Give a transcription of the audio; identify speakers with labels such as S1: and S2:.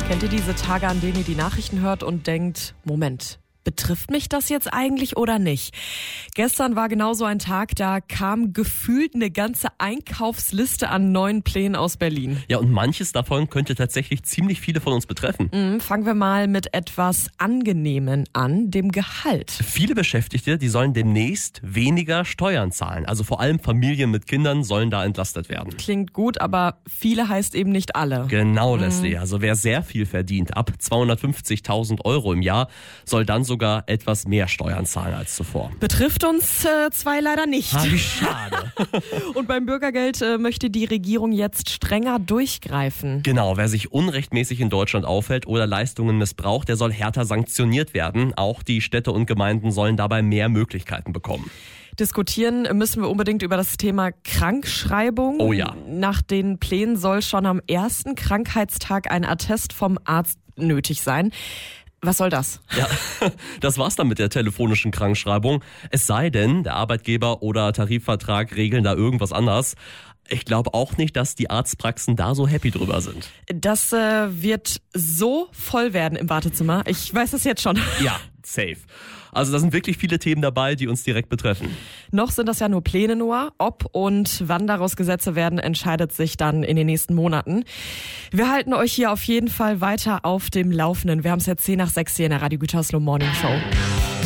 S1: Kennt ihr diese Tage, an denen ihr die Nachrichten hört und denkt, Moment, betrifft mich das jetzt eigentlich oder nicht? Gestern war genauso ein Tag, da kam gefühlt eine ganze Einkaufsliste an neuen Plänen aus Berlin.
S2: Ja, und manches davon könnte tatsächlich ziemlich viele von uns betreffen.
S1: Fangen wir mal mit etwas Angenehmen an, dem Gehalt.
S2: Viele Beschäftigte, die sollen demnächst weniger Steuern zahlen. Also vor allem Familien mit Kindern sollen da entlastet werden.
S1: Klingt gut, aber viele heißt eben nicht alle.
S2: Genau, Leslie. Also wer sehr viel verdient, ab 250.000 Euro im Jahr, soll dann sogar etwas mehr Steuern zahlen als zuvor.
S1: Betrifft uns zwei leider nicht.
S2: Wie schade.
S1: Und beim Bürgergeld möchte die Regierung jetzt strenger durchgreifen.
S2: Genau, wer sich unrechtmäßig in Deutschland aufhält oder Leistungen missbraucht, der soll härter sanktioniert werden. Auch die Städte und Gemeinden sollen dabei mehr Möglichkeiten bekommen.
S1: Diskutieren müssen wir unbedingt über das Thema Krankschreibung.
S2: Oh ja.
S1: Nach den Plänen soll schon am ersten Krankheitstag ein Attest vom Arzt nötig sein. Was soll das?
S2: Ja, das war's dann mit der telefonischen Krankschreibung. Es sei denn, der Arbeitgeber oder Tarifvertrag regeln da irgendwas anders. Ich glaube auch nicht, dass die Arztpraxen da so happy drüber sind.
S1: Das wird so voll werden im Wartezimmer. Ich weiß es jetzt schon.
S2: Ja, safe. Also da sind wirklich viele Themen dabei, die uns direkt betreffen.
S1: Noch sind das ja nur Pläne, Noah. Ob und wann daraus Gesetze werden, entscheidet sich dann in den nächsten Monaten. Wir halten euch hier auf jeden Fall weiter auf dem Laufenden. Wir haben es jetzt 10 nach 6 hier in der Radio Gütersloh Morning Show.